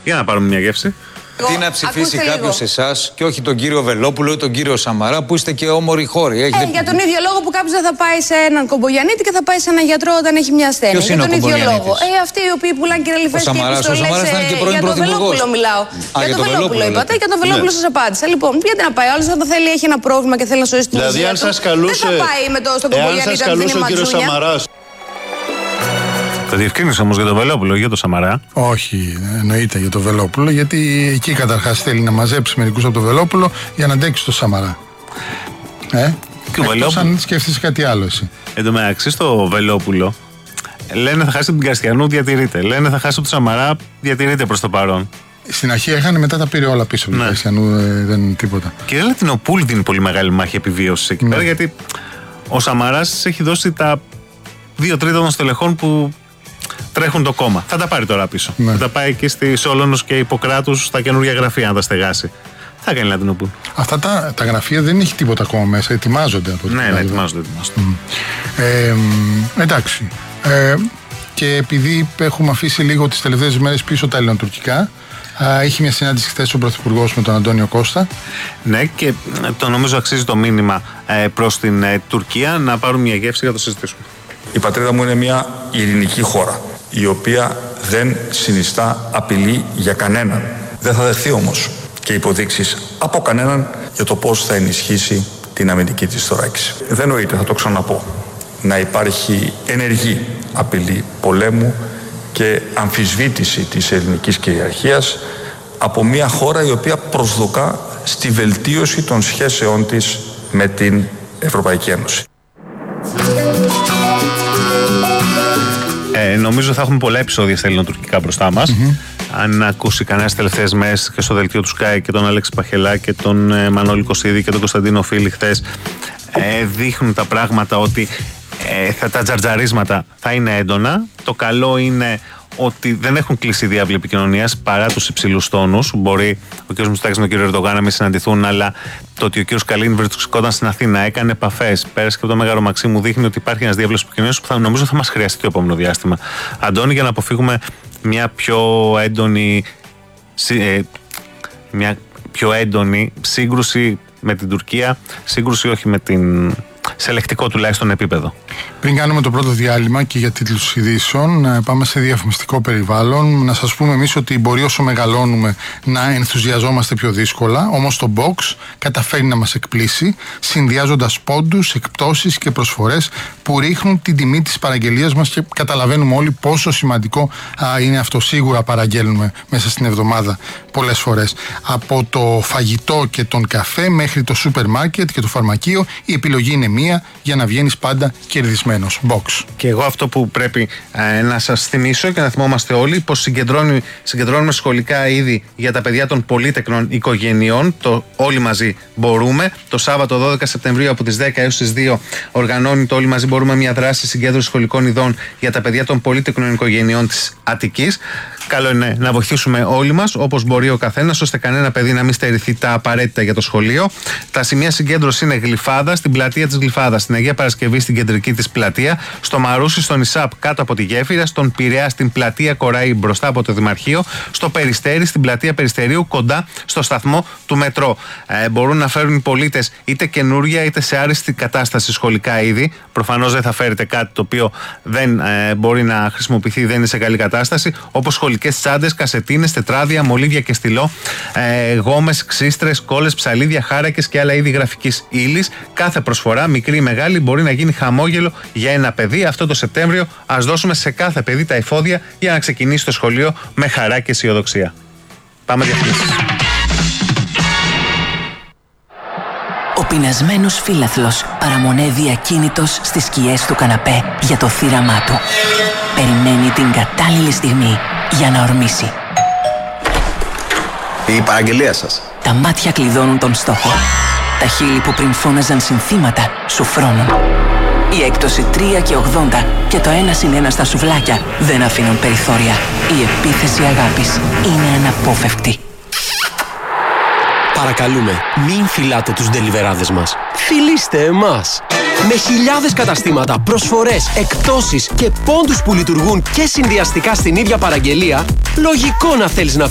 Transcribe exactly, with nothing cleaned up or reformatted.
Για να πάρουμε μια γεύση. Τι να ψηφίσει κάποιος εσάς και όχι τον κύριο Βελόπουλο ή τον κύριο Σαμαρά που είστε και όμοροι χώροι. Έχετε... Ε, για τον ίδιο λόγο που κάποιος δεν θα πάει σε έναν κομπογιανίτη και θα πάει σε έναν γιατρό όταν έχει μια ασθένεια. Ποιος είναι για τον ο ίδιο λόγο. Ε, αυτοί οι οποίοι πουλάνε κυραλιφές και επιστολές. Ο Σαμαράς ήταν και πρώην για τον Βελόπουλο μιλάω. Α, για τον Βελόπουλο είπατε, για τον Βελόπουλο σας απάντησα. Λοιπόν, γιατί να πάει, άλλος όταν θέλει έχει ένα πρόβλημα και θέλει να σώσει την υγεία του. Δεν θα πάει με το στον κομπογιανίτη αν δεν είναι ματζούνια. Το διευκρίνησε όμως για τον Βελόπουλο, για τον Σαμαρά. Όχι, εννοείται για τον Βελόπουλο, γιατί εκεί καταρχάς θέλει να μαζέψει μερικούς από τον Βελόπουλο για να αντέξει τον Σαμαρά. Ε, και ο Βελόπουλο. Αν σκέφτεσαι κάτι άλλο εσύ. Εν τω μεταξύ, στο Βελόπουλο λένε θα χάσει από την Καστιανού, διατηρείται. Λένε θα χάσει από τον Σαμαρά, διατηρείται προς το παρόν. Στην αρχή έχανε, μετά τα πήρε όλα πίσω από την Καστιανού, ε, δεν είναι τίποτα. Και η Λατινοπούλη δίνει πολύ μεγάλη μάχη επιβίωσης εκεί ναι. πέρα, γιατί ο Σαμαράς έχει δώσει τα δύο τρίτα των στελεχών που τρέχουν το κόμμα. Θα τα πάρει τώρα πίσω. Ναι. Θα τα πάει εκεί στη Σόλωνος και Ιπποκράτους στα καινούργια γραφεία να τα στεγάσει. Θα κάνει Λατινοπούλη. Αυτά τα, τα γραφεία δεν έχει τίποτα ακόμα μέσα. Ετοιμάζονται από ναι, ναι, ετοιμάζονται. ετοιμάζονται. Mm. Ε, εντάξει. Ε, και επειδή έχουμε αφήσει λίγο τις τελευταίες μέρες πίσω τα ελληνοτουρκικά, είχε μια συνάντηση χθες ο Πρωθυπουργός με τον Αντώνιο Κώστα. Ναι, και το νομίζω αξίζει το μήνυμα ε, προς την ε, Τουρκία να πάρουν μια γεύση για να το συζητήσουμε. Η πατρίδα μου είναι μια ειρηνική χώρα, η οποία δεν συνιστά απειλή για κανέναν. Δεν θα δεχθεί όμως και υποδείξεις από κανέναν για το πώς θα ενισχύσει την αμυντική της θωράκιση. Δεν νοείται, θα το ξαναπώ, να υπάρχει ενεργή απειλή πολέμου και αμφισβήτηση της ελληνικής κυριαρχίας από μια χώρα η οποία προσδοκά στη βελτίωση των σχέσεών της με την Ευρωπαϊκή Ένωση. Ε, νομίζω θα έχουμε πολλά επεισόδια στα ελληνοτουρκικά μπροστά μας. Mm-hmm. Αν ακούσει κανένα τις τελευταίες μέρες και στο δελτίο του Sky και τον Αλέξη Παχελά και τον ε, Μανώλη Κωσίδη και τον Κωνσταντίνο Φίλη χθες, ε, δείχνουν τα πράγματα ότι ε, θα, τα τζαρτζαρίσματα θα είναι έντονα. Το καλό είναι ότι δεν έχουν κλείσει διάβλη επικοινωνίας παρά τους υψηλούς τόνους. Μπορεί ο κ. Μητσοτάκης με τον κ. Ερντογάν να μην συναντηθούν, αλλά το ότι ο κ. Καλίνη βρισκόταν στην Αθήνα, έκανε επαφές, πέρασε και από το Μέγαρο Μαξίμου, δείχνει ότι υπάρχει ένας διάβλος επικοινωνίας που θα, νομίζω θα μας χρειαστεί το επόμενο διάστημα. Αντώνη, για να αποφύγουμε μια πιο έντονη, ε, μια πιο έντονη σύγκρουση με την Τουρκία, σύγκρουση όχι με την. Σε ελεκτικό τουλάχιστον επίπεδο. Πριν κάνουμε το πρώτο διάλειμμα και για τίτλους ειδήσεων, πάμε σε διαφημιστικό περιβάλλον. Να σας πούμε εμείς ότι μπορεί όσο μεγαλώνουμε να ενθουσιαζόμαστε πιο δύσκολα, όμως το Box καταφέρει να μας εκπλήσει, συνδυάζοντας πόντους, εκπτώσεις και προσφορές που ρίχνουν την τιμή της παραγγελίας μας και καταλαβαίνουμε όλοι πόσο σημαντικό α, είναι αυτό. Σίγουρα παραγγέλνουμε μέσα στην εβδομάδα πολλές φορές. Από το φαγητό και τον καφέ μέχρι το σούπερ μάρκετ και το φαρμακείο, η επιλογή είναι μία για να βγαίνεις πάντα κερδισμένος. Box. Και εγώ αυτό που πρέπει ε, να σας θυμίσω και να θυμόμαστε όλοι, πως συγκεντρώνουμε σχολικά είδη για τα παιδιά των πολύτεκνων οικογενειών. Το Όλοι Μαζί Μπορούμε. Το Σάββατο δώδεκα Σεπτεμβρίου από τις δέκα έως τις δύο οργανώνει το Όλοι Μαζί Μπορούμε μια δράση συγκέντρωση σχολικών ειδών για τα παιδιά των πολύτεκνων οικογενειών της Αττικής. Καλό είναι να βοηθήσουμε όλοι μας, όπως μπορεί ο καθένας, ώστε κανένα παιδί να μην στερηθεί τα απαραίτητα για το σχολείο. Τα σημεία συγκέντρωση είναι Γλυφάδα, στην πλατεία της Γλυφάδας, στην Αγία Παρασκευή, στην κεντρική της πλατεία, στο Μαρούσι, στον Ισάπ κάτω από τη Γέφυρα, στον Πειραιά, στην πλατεία Κοραή μπροστά από το Δημαρχείο, στο Περιστέρι, στην πλατεία Περιστερίου κοντά στο σταθμό του μετρό. Ε, μπορούν να φέρουν οι πολίτες είτε καινούρια είτε σε άριστη κατάσταση σχολικά είδη. Προφανώς δεν θα φέρετε κάτι το οποίο δεν ε, μπορεί να χρησιμοποιηθεί, δεν είναι σε καλή κατάσταση, όπως σχολικές τσάντες, κασετίνες, τετράδια, μολύβια και στυλό, ε, γόμες, ξύστρες, κόλλες, ψαλίδια, χάρακες και άλλα είδη γραφικής ύλης. Κάθε προσφορά, μικρή ή μεγάλη, μπορεί να γίνει χαμόγελο για ένα παιδί. Αυτό το Σεπτέμβριο ας δώσουμε σε κάθε παιδί τα εφόδια για να ξεκινήσει το σχολείο με χαρά και αισιοδοξία. Πάμε διαφημίσεις. Ο πεινασμένος φύλαθλος παραμονεύει ακίνητος στις σκιές του καναπέ για το θύραμά του. Περιμένει την κατάλληλη στιγμή για να ορμήσει. Η παραγγελία σας. Τα μάτια κλειδώνουν τον στόχο. Τα χείλη που πριν φώναζαν συνθήματα σου φρώνουν. Η έκπτωση τρία και ογδόντα και το ένα συν ένα στα σουβλάκια δεν αφήνουν περιθώρια. Η επίθεση αγάπης είναι αναπόφευκτη. Παρακαλούμε, μην φυλάτε τους ντελιβεράδες μας. Φιλήστε εμάς! Με χιλιάδες καταστήματα, προσφορές, εκπτώσεις και πόντους που λειτουργούν και συνδυαστικά στην ίδια παραγγελία, λογικό να θέλεις να